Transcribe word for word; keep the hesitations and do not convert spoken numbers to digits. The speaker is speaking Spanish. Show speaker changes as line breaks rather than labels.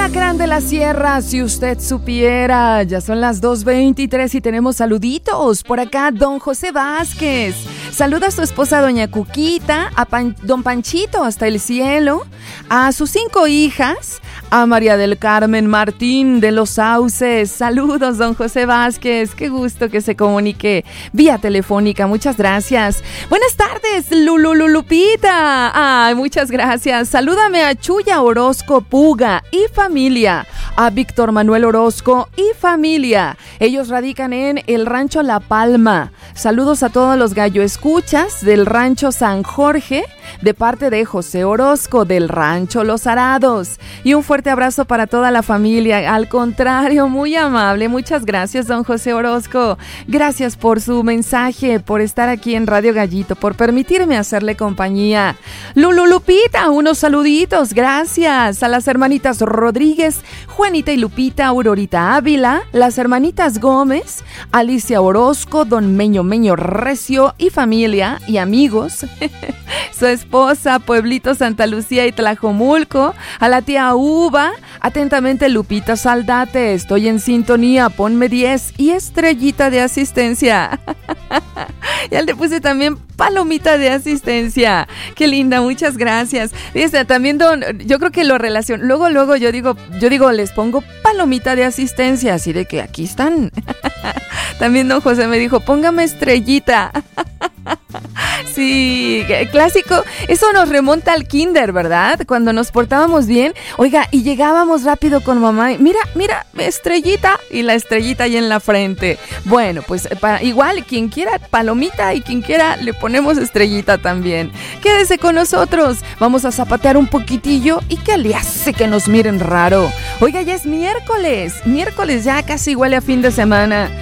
Alacrán de la Sierra, si usted supiera. Ya son las dos veintitrés y tenemos saluditos. Por acá, don José Vázquez. Saluda a su esposa, doña Cuquita, a Pan- don Panchito hasta el cielo, a sus cinco hijas, a María del Carmen Martín de los Sauces. Saludos, don José Vázquez. Qué gusto que se comunique vía telefónica. Muchas gracias. Buenas tardes, Lululupita. Ay, muchas gracias. Salúdame a Chuya Orozco Puga y familia, a Víctor Manuel Orozco y familia. Ellos radican en el Rancho La Palma. Saludos a todos los gallo escuchas del Rancho San Jorge, de parte de José Orozco del Rancho Los Arados. Y un fuerte abrazo para toda la familia. Al contrario, muy amable. Muchas gracias, don José Orozco. Gracias por su mensaje, por estar aquí en Radio Gallito, por permitirme hacerle compañía. Lululupita, unos saluditos. Gracias a las hermanitas Rodríguez, Juanita y Lupita, Aurorita Ávila, las hermanitas Gómez, Alicia Orozco, don Meño Meño Recio y familia y amigos. Su esposa, Pueblito Santa Lucía y Tlajomulco, a la tía Uva, atentamente Lupita Saldate, estoy en sintonía, ponme diez y estrellita de asistencia. Ya le puse también palomita de asistencia. Qué linda, muchas gracias. Dice, también don, yo creo que lo relaciono. Luego, luego yo digo, yo digo, les pongo palomita de asistencia, así de que aquí están. También don José me dijo, póngame estrellita. Sí, clásico. Eso nos remonta al kinder, ¿verdad? Cuando nos portábamos bien. Oiga, y llegábamos rápido con mamá. Y mira, mira, estrellita. Y la estrellita ahí en la frente. Bueno, pues para, igual, quien quiera palomita y quien quiera le ponemos estrellita también. Quédese con nosotros. Vamos a zapatear un poquitillo. ¿Y qué le hace que nos miren raro? Oiga, ya es miércoles. Miércoles ya casi huele a fin de semana.